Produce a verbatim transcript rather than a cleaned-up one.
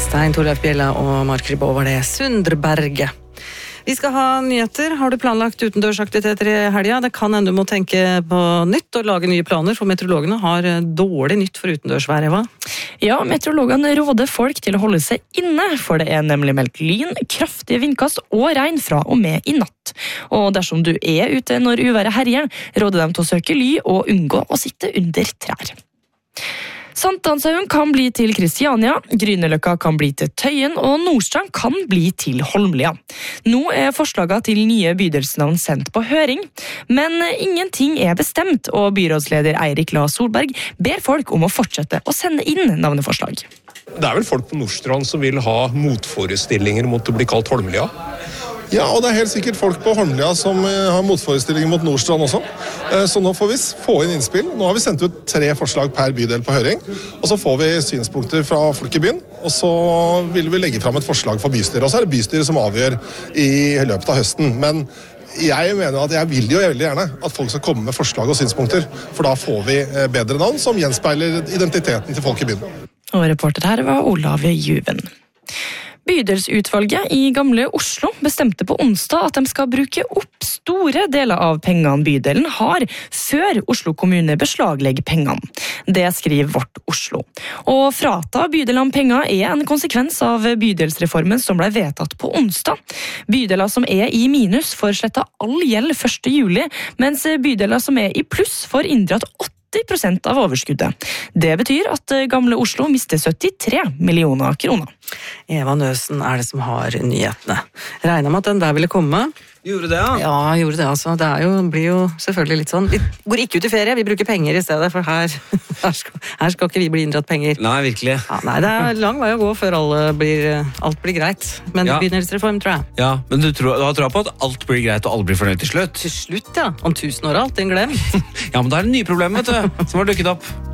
Stein Torleif Bjella og Mark Ribot var det. Sundreberget. Vi skal ha nyheter. Har du planlagt utendørsaktiviteter i helga? Det kan hende du må tenke på nytt og lage nye planer, for meteorologene har dårlig nytt for utendørsvær, Eva. Ja, meteorologene råder folk til å holde seg inne, for det er nemlig meldt lyn, kraftige vindkast og regn fra og med i natt. Og dersom du er ute når uværet herjer, råder dem til å søke ly og unngå å sitte under trær. Sankthanshaugen kan bli til Kristiania, Grünerløkka kan bli til Tøyen, og Nordstrand kan bli til Holmlia. Nå er forslagene til nye bydelsnavn sendt på høring, men ingenting er bestemt, og byrådsleder Eirik La Solberg ber folk om å fortsette å sende inn navneforslag. Det er vel folk på Nordstrand som vil ha motforestillinger mot å bli kalt Holmlia? Ja, og det er helt sikkert folk på Holmlia som har motforestillinger mot Nordstrand også. Så nå får vi få inn innspill. Nå har vi sendt ut tre forslag per bydel på høring, og så får vi synspunkter fra folk i byen, og så vil vi legge fram et forslag for bystyret. Og så er det bystyret som avgjør i løpet av høsten. Men jeg mener at jeg vil jo veldig gjerne at folk skal komme med forslag og synspunkter, for da får vi bedre navn som gjenspeiler identiteten til folk i byen. Og reporter her var Olav Juven. Bydelsutvalget i Gamle Oslo bestemte på onsdag at de skal bruke opp store deler av pengene bydelen har, før Oslo kommune beslaglegger pengene. Det skriver Vårt Oslo. Og frata bydelene penger er en konsekvens av bydelsreformen som ble vedtatt på onsdag. Bydeler som er i minus får sletta all gjeld første juli, mens bydeler som er i pluss får inndratt åtte prosent av overskuddet. Det betyr at Gamle Oslo mister syttitre millioner kroner. Eva Nøsen er det som har nyhetene. Regner med at den der ville komme. Gjorde det, ja? Ja, gjorde det altså. Det er jo, blir jo selvfølgelig litt sånn. Vi går ikke ut i ferie, vi bruker penger i stedet, for her, her, skal, her skal ikke vi bli inndratt penger. Nei, virkelig. Ja, nei, det er lang vei å gå før alle blir, alt blir greit. Men Ja. bydelsreform, tror jeg. Ja, men du, tror, du har troa på at alt blir greit og alle blir fornøyd til slutt? Til slutt, ja. Om tusen år alt, den glem. Ja, men da er det nye problemer, vet du, som har dukket opp.